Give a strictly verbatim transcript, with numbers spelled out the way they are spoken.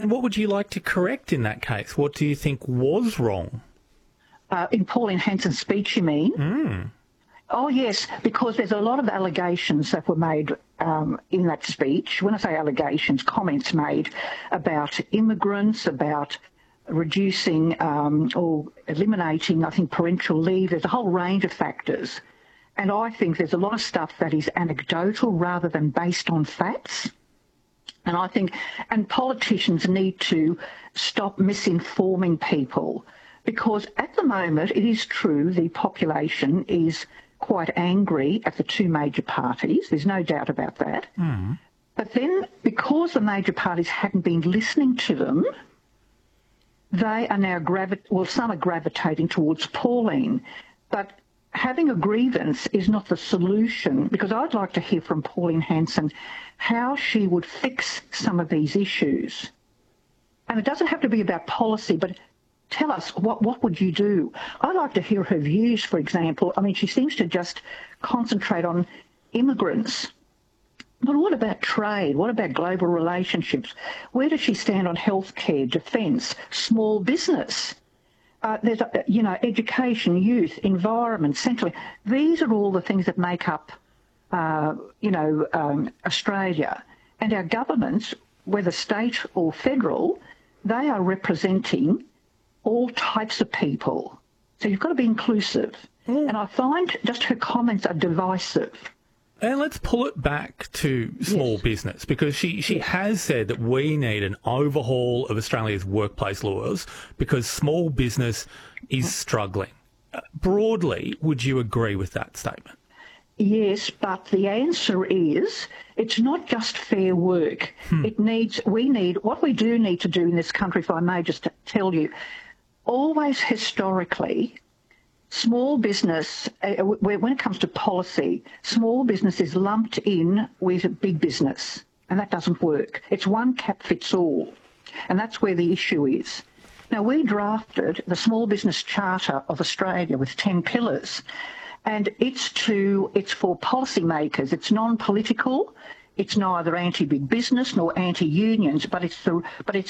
And what would you like to correct in that case? What do you think was wrong? Uh, in Pauline Hanson's speech, you mean? Mm. Oh, yes, because there's a lot of allegations that were made um, in that speech. When I say allegations, comments made about immigrants, about reducing um, or eliminating, I think, parental leave. There's a whole range of factors. And I think there's a lot of stuff that is anecdotal rather than based on facts. And I think, and politicians need to stop misinforming people, because at the moment it is true the population is quite angry at the two major parties. There's no doubt about that. Mm. But then because the major parties hadn't been listening to them, they are now, gravi- well, some are gravitating towards Pauline. But having a grievance is not the solution, because I'd like to hear from Pauline Hanson how she would fix some of these issues. And it doesn't have to be about policy, but tell us, what, what would you do? I'd like to hear her views, for example. I mean, she seems to just concentrate on immigrants. But what about trade? What about global relationships? Where does she stand on healthcare, defence, small business? Uh, there's, uh, you know, education, youth, environment, centrally. These are all the things that make up, uh, you know, um, Australia. And our governments, whether state or federal, they are representing all types of people. So you've got to be inclusive. Mm. And I find just her comments are divisive. And let's pull it back to small yes. business, because she, she yes. has said that we need an overhaul of Australia's workplace laws because small business is struggling. Uh, broadly, would you agree with that statement? Yes, but the answer is it's not just fair work. Hmm. It needs, we need, what we do need to do in this country, if I may just tell you, always historically, small business, uh, when it comes to policy, small business is lumped in with big business, and that doesn't work. It's one cap fits all, and that's where the issue is. Now, we drafted the Small Business Charter of Australia with ten pillars, and it's to it's for policymakers. It's non-political. It's neither anti-big business nor anti-unions, but it's the but it's